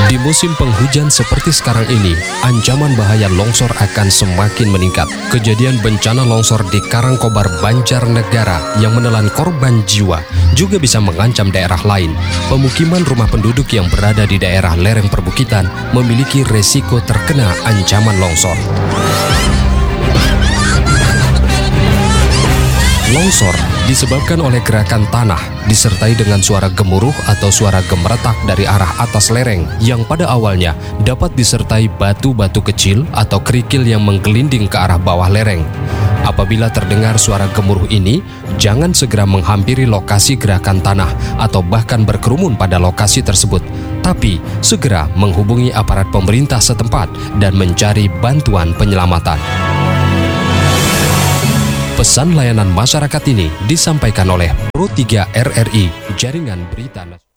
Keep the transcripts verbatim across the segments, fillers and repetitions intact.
Di musim penghujan seperti sekarang ini, ancaman bahaya longsor akan semakin meningkat. Kejadian bencana longsor di Karangkobar, Banjarnegara yang menelan korban jiwa juga bisa mengancam daerah lain. Pemukiman rumah penduduk yang berada di daerah lereng perbukitan memiliki resiko terkena ancaman longsor. Longsor disebabkan oleh gerakan tanah disertai dengan suara gemuruh atau suara gemeretak dari arah atas lereng yang pada awalnya dapat disertai batu-batu kecil atau kerikil yang menggelinding ke arah bawah lereng. Apabila terdengar suara gemuruh ini, jangan segera menghampiri lokasi gerakan tanah atau bahkan berkerumun pada lokasi tersebut, tapi segera menghubungi aparat pemerintah setempat dan mencari bantuan penyelamatan. Pesan layanan masyarakat ini disampaikan oleh Pro tiga R R I, Jaringan Berita Nasional.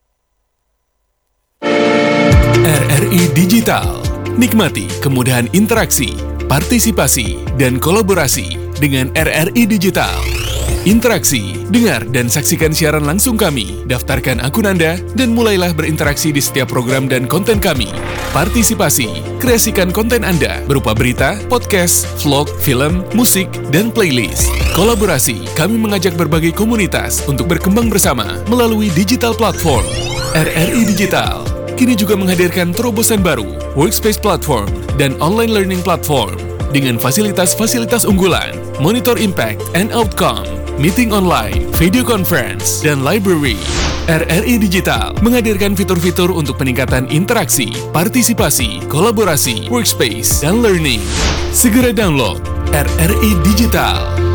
R R I Digital. Nikmati kemudahan interaksi, partisipasi, dan kolaborasi dengan R R I Digital. Interaksi, dengar dan saksikan siaran langsung kami, daftarkan akun Anda, dan mulailah berinteraksi di setiap program dan konten kami. Partisipasi, kreasikan konten Anda berupa berita, podcast, vlog, film, musik, dan playlist. Kolaborasi, kami mengajak berbagai komunitas untuk berkembang bersama melalui digital platform. R R I Digital kini juga menghadirkan terobosan baru, workspace platform, dan online learning platform dengan fasilitas-fasilitas unggulan, monitor impact and outcome, meeting online, video conference, dan library. R R I Digital menghadirkan fitur-fitur untuk peningkatan interaksi, partisipasi, kolaborasi, workspace, dan learning. Segera download R R I Digital.